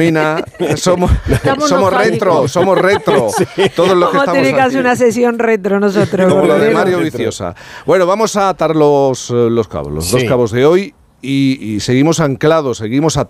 ilumina. Somos retro. Sí. Todos los que estamos tiene que hacer aquí. una sesión retro nosotros. Como la de Mario Viciosa. Bueno, vamos a atar los cabos, los dos cabos de hoy. Y seguimos anclados, seguimos atados